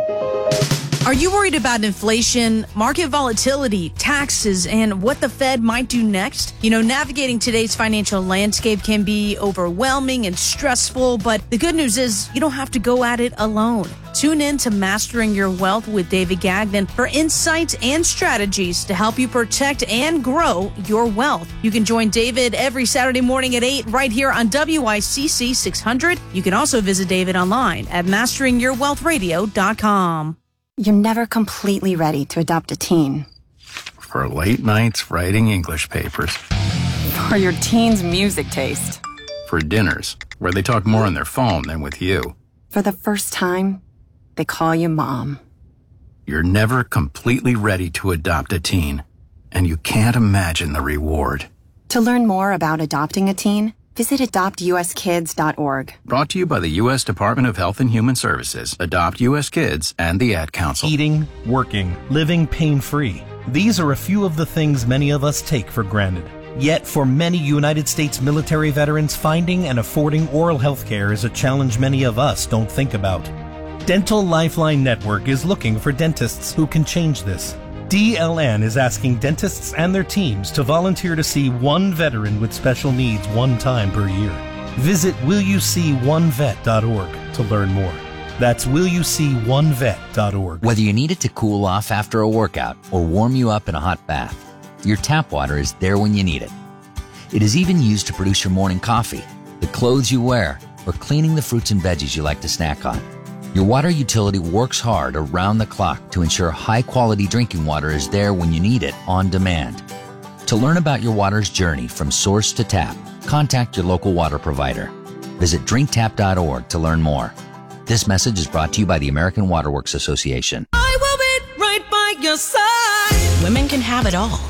Are you worried about inflation, market volatility, taxes, and what the Fed might do next? You know, navigating today's financial landscape can be overwhelming and stressful, but the good news is you don't have to go at it alone. Tune in to Mastering Your Wealth with David Gagnon for insights and strategies to help you protect and grow your wealth. You can join David every Saturday morning at 8 right here on WICC 600. You can also visit David online at masteringyourwealthradio.com. You're never completely ready to adopt a teen. For late nights writing English papers. For your teen's music taste. For dinners, where they talk more on their phone than with you. For the first time, they call you mom. You're never completely ready to adopt a teen, and you can't imagine the reward. To learn more about adopting a teen, visit adoptuskids.org. Brought to you by the U.S. Department of Health and Human Services, Adopt U.S. Kids, and the Ad Council. Eating, working, living pain-free. These are a few of the things many of us take for granted. Yet, for many United States military veterans, finding and affording oral health care is a challenge many of us don't think about. Dental Lifeline Network is looking for dentists who can change this. DLN is asking dentists and their teams to volunteer to see one veteran with special needs one time per year. Visit willyouseeonevet.org to learn more. That's willyouseeonevet.org. Whether you need it to cool off after a workout or warm you up in a hot bath, your tap water is there when you need it. It is even used to produce your morning coffee, the clothes you wear, or cleaning the fruits and veggies you like to snack on. Your water utility works hard around the clock to ensure high-quality drinking water is there when you need it on demand. To learn about your water's journey from source to tap, contact your local water provider. Visit drinktap.org to learn more. This message is brought to you by the American Water Works Association. I will be right by your side. Women can have it all,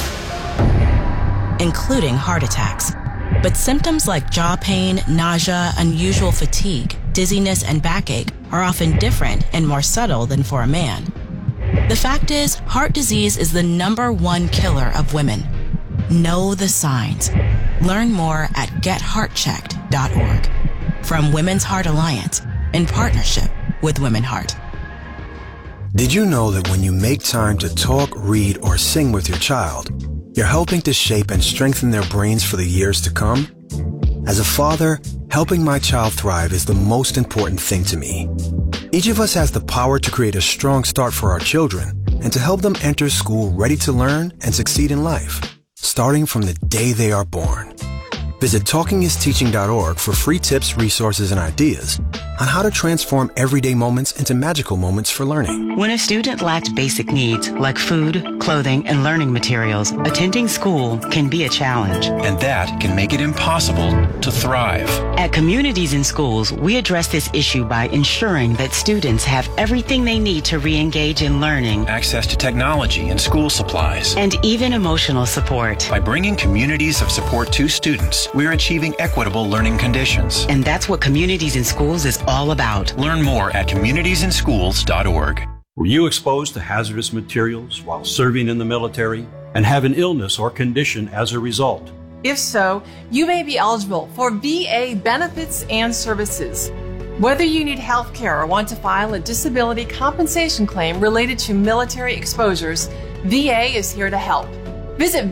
including heart attacks. But symptoms like jaw pain, nausea, unusual fatigue, dizziness, and backache are often different and more subtle than for a man. The fact is, heart disease is the #1 killer of women. Know the signs. Learn more at getheartchecked.org. From Women's Heart Alliance, in partnership with Women Heart. Did you know that when you make time to talk, read, or sing with your child, you're helping to shape and strengthen their brains for the years to come? As a father, helping my child thrive is the most important thing to me. Each of us has the power to create a strong start for our children and to help them enter school ready to learn and succeed in life, starting from the day they are born. Visit TalkingIsTeaching.org for free tips, resources, and ideas on how to transform everyday moments into magical moments for learning. When a student lacks basic needs like food, clothing, and learning materials, attending school can be a challenge. And that can make it impossible to thrive. At Communities in Schools, we address this issue by ensuring that students have everything they need to re-engage in learning, access to technology and school supplies, and even emotional support. By bringing communities of support to students, we're achieving equitable learning conditions. And that's what Communities in Schools is all about. Learn more at communitiesinschools.org. Were you exposed to hazardous materials while serving in the military and have an illness or condition as a result? If so, you may be eligible for VA benefits and services. Whether you need health care or want to file a disability compensation claim related to military exposures, VA is here to help. Visit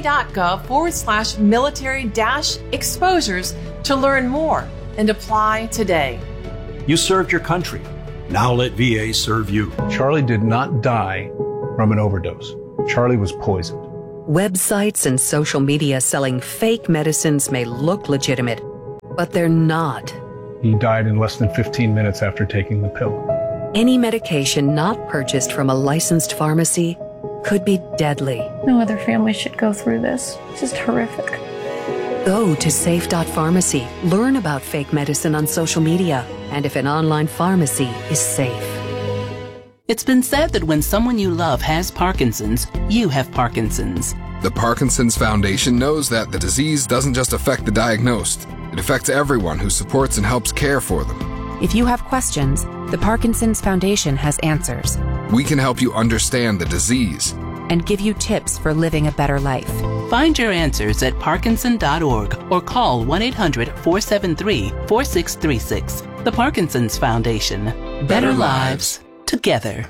va.gov/military-exposures to learn more and apply today. You served your country. Now let VA serve you. Charlie did not die from an overdose. Charlie was poisoned. Websites and social media selling fake medicines may look legitimate, but they're not. He died in less than 15 minutes after taking the pill. Any medication not purchased from a licensed pharmacy could be deadly. No other family should go through this. It's just horrific. Go to safe.pharmacy. Learn about fake medicine on social media and if an online pharmacy is safe. It's been said that when someone you love has Parkinson's, you have Parkinson's. The Parkinson's Foundation knows that the disease doesn't just affect the diagnosed. It affects everyone who supports and helps care for them. If you have questions, the Parkinson's Foundation has answers. We can help you understand the disease and give you tips for living a better life. Find your answers at parkinson.org or call 1-800-473-4636. The Parkinson's Foundation. Better lives together.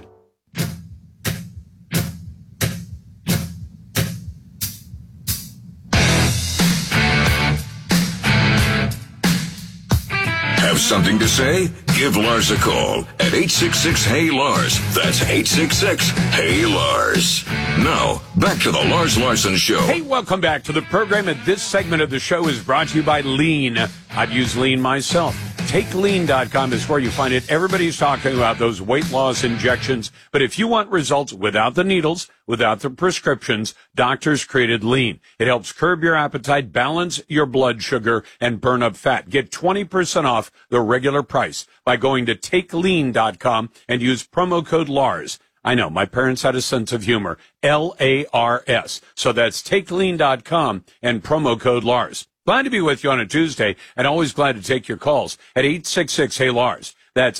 Have something to say? Give Lars a call at 866-HEY-LARS. That's 866-HEY-LARS. Now, back to the Lars Larson Show. Hey, welcome back to the program. And this segment of the show is brought to you by Lean. I've used Lean myself. TakeLean.com is where you find it. Everybody's talking about those weight loss injections. But if you want results without the needles, without the prescriptions, doctors created Lean. It helps curb your appetite, balance your blood sugar, and burn up fat. Get 20% off the regular price by going to TakeLean.com and use promo code LARS. I know, my parents had a sense of humor. LARS. So that's TakeLean.com and promo code LARS. Glad to be with you on a Tuesday, and always glad to take your calls at 866-HEY-LARS. That's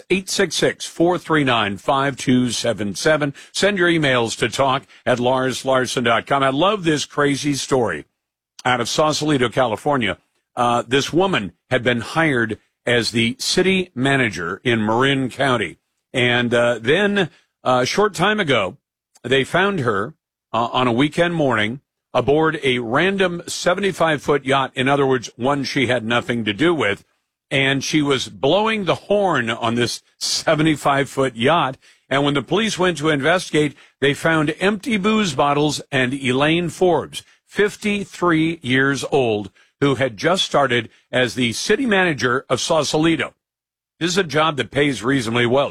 866-439-5277. Send your emails to talk@LarsLarson.com. I love this crazy story out of Sausalito, California. This woman had been hired as the city manager in Marin County. And then a short time ago, they found her on a weekend morning aboard a random 75-foot yacht, in other words, one she had nothing to do with, and she was blowing the horn on this 75-foot yacht. And when the police went to investigate, they found empty booze bottles and Elaine Forbes, 53 years old, who had just started as the city manager of Sausalito. This is a job that pays reasonably well,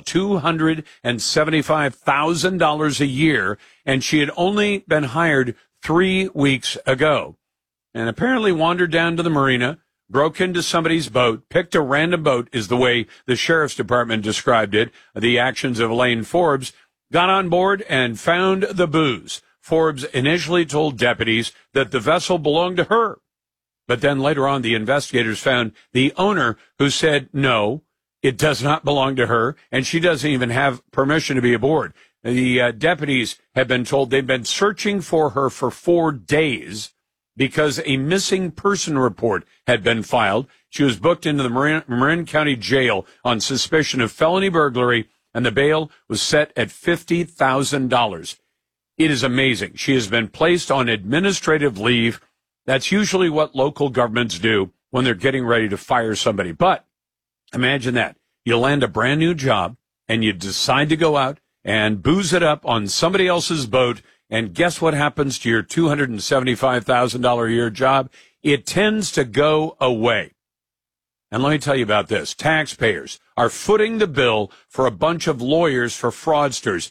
$275,000 a year, and she had only been hired 3 weeks ago, and apparently wandered down to the marina, broke into somebody's boat, picked a random boat, is the way the sheriff's department described it, the actions of Elaine Forbes, got on board and found the booze. Forbes initially told deputies that the vessel belonged to her, but then later on the investigators found the owner, who said, no, it does not belong to her, and she doesn't even have permission to be aboard. The deputies have been told they've been searching for her for 4 days because a missing person report had been filed. She was booked into the Marin County Jail on suspicion of felony burglary, and the bail was set at $50,000. It is amazing. She has been placed on administrative leave. That's usually what local governments do when they're getting ready to fire somebody. But imagine that. You land a brand new job, and you decide to go out and booze it up on somebody else's boat, and guess what happens to your $275,000 a year job? It tends to go away. And let me tell you about this. Taxpayers are footing the bill for a bunch of lawyers for fraudsters.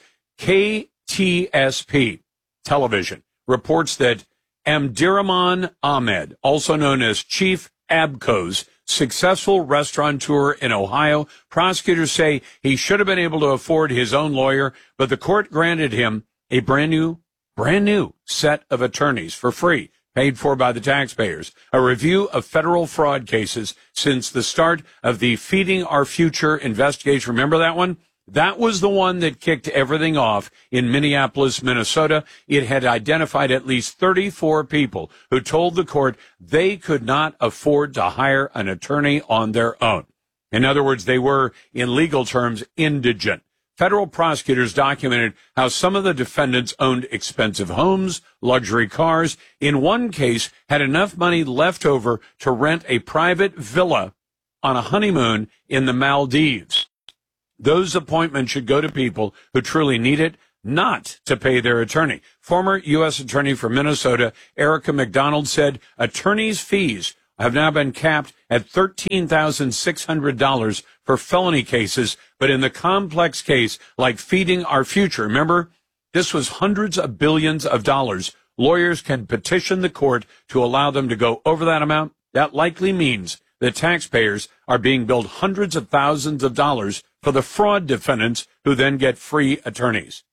KTSP Television reports that Amdirahman Ahmed, also known as Chief Abco's successful restaurateur in Ohio, prosecutors say he should have been able to afford his own lawyer, but the court granted him a brand new set of attorneys for free, paid for by the taxpayers. A review of federal fraud cases since the start of the Feeding Our Future investigation. Remember that one? That was the one that kicked everything off in Minneapolis, Minnesota. It had identified at least 34 people who told the court they could not afford to hire an attorney on their own. In other words, they were, in legal terms, indigent. Federal prosecutors documented how some of the defendants owned expensive homes, luxury cars. In one case, had enough money left over to rent a private villa on a honeymoon in the Maldives. Those appointments should go to people who truly need it, not to pay their attorney. Former U.S. Attorney for Minnesota, Erica McDonald, said attorneys' fees have now been capped at $13,600 for felony cases, but in the complex case like Feeding Our Future, remember, this was hundreds of billions of dollars. Lawyers can petition the court to allow them to go over that amount. That likely means that taxpayers are being billed hundreds of thousands of dollars for the fraud defendants who then get free attorneys.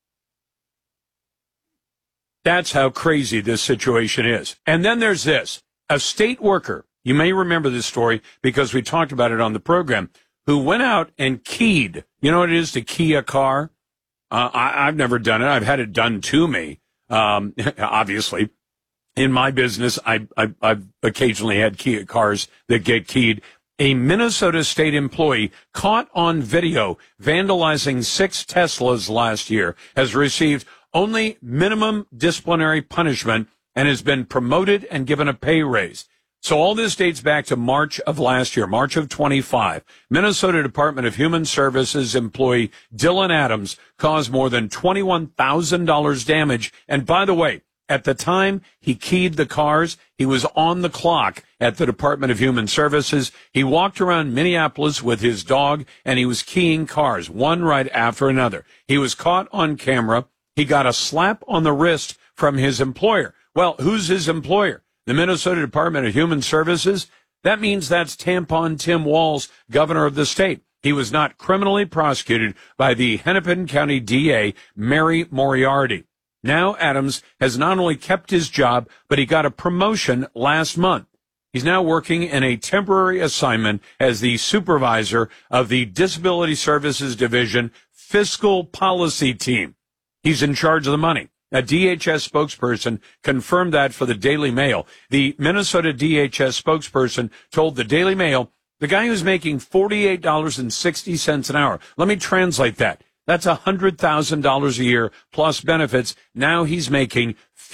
That's how crazy this situation is. And then there's this. A state worker, you may remember this story because we talked about it on the program, who went out and keyed. You know what it is to key a car? I've never done it. I've had it done to me, obviously. In my business, I've occasionally had cars that get keyed. A Minnesota state employee caught on video vandalizing 6 Teslas last year has received only minimum disciplinary punishment and has been promoted and given a pay raise. So all this dates back to March of last year, March of 25. Minnesota Department of Human Services employee Dylan Adams caused more than $21,000 damage. And by the way, at the time he keyed the cars, he was on the clock at the Department of Human Services. He walked around Minneapolis with his dog, and he was keying cars, one right after another. He was caught on camera. He got a slap on the wrist from his employer. Well, who's his employer? The Minnesota Department of Human Services? That means that's Tampon Tim Walz, governor of the state. He was not criminally prosecuted by the Hennepin County DA, Mary Moriarty. Now Adams has not only kept his job, but he got a promotion last month. He's now working in a temporary assignment as the supervisor of the Disability Services Division Fiscal Policy Team. He's in charge of the money. A DHS spokesperson confirmed that for the Daily Mail. The Minnesota DHS spokesperson told the Daily Mail, the guy who's making $48.60 an hour. Let me translate that. That's $100,000 a year plus benefits. Now he's making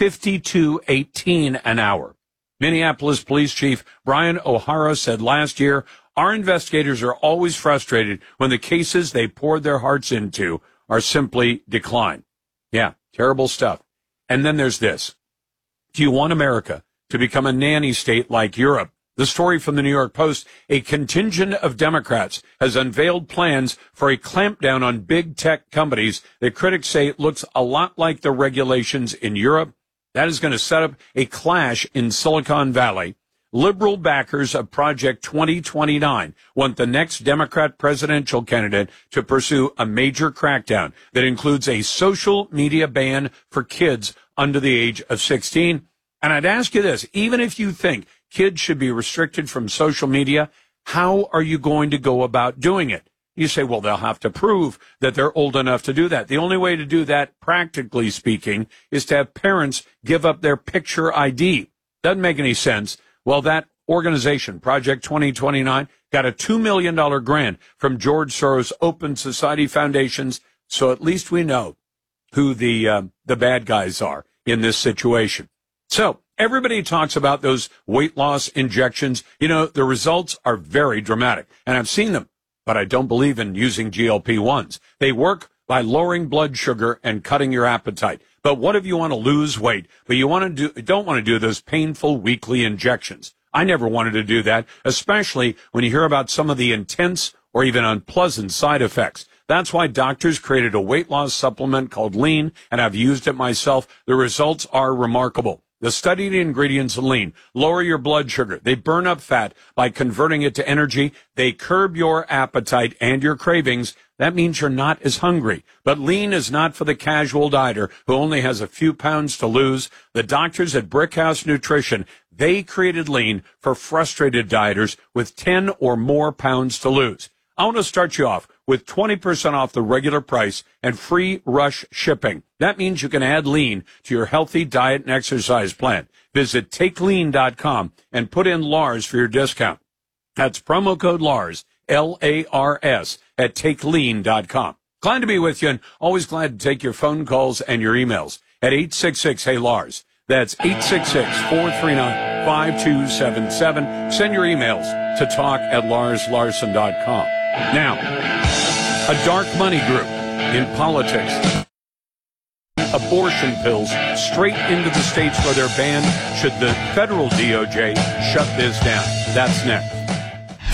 $52.18 an hour. Minneapolis Police Chief Brian O'Hara said last year, our investigators are always frustrated when the cases they poured their hearts into are simply declined. Yeah, terrible stuff. And then there's this. Do you want America to become a nanny state like Europe? The story from the New York Post, a contingent of Democrats has unveiled plans for a clampdown on big tech companies that critics say looks a lot like the regulations in Europe. That is going to set up a clash in Silicon Valley. Liberal backers of Project 2029 want the next Democrat presidential candidate to pursue a major crackdown that includes a social media ban for kids under the age of 16. And I'd ask you this, even if you think kids should be restricted from social media, how are you going to go about doing it? You say, well, they'll have to prove that they're old enough to do that. The only way to do that, practically speaking, is to have parents give up their picture ID. Doesn't make any sense. Well, that organization, Project 2029, got a $2 million grant from George Soros Open Society Foundations, so at least we know who the bad guys are in this situation. So everybody talks about those weight loss injections. You know, the results are very dramatic, and I've seen them, but I don't believe in using GLP-1s. They work by lowering blood sugar and cutting your appetite. But what if you want to lose weight, but you don't want to do those painful weekly injections? I never wanted to do that, especially when you hear about some of the intense or even unpleasant side effects. That's why doctors created a weight loss supplement called Lean, and I've used it myself. The results are remarkable. The studied ingredients of Lean lower your blood sugar. They burn up fat by converting it to energy. They curb your appetite and your cravings. That means you're not as hungry. But Lean is not for the casual dieter who only has a few pounds to lose. The doctors at Brickhouse Nutrition, they created Lean for frustrated dieters with 10 or more pounds to lose. I want to start you off with 20% off the regular price and free rush shipping. That means you can add Lean to your healthy diet and exercise plan. Visit TakeLean.com and put in Lars for your discount. That's promo code Lars, L-A-R-S, at TakeLean.com. Glad to be with you, and always glad to take your phone calls and your emails at 866-HEY-LARS. That's 866-439-5277. Send your emails to talk@LarsLarson.com. Now, a dark money group in politics. Abortion pills straight into the states where they're banned. Should the federal DOJ shut this down? That's next.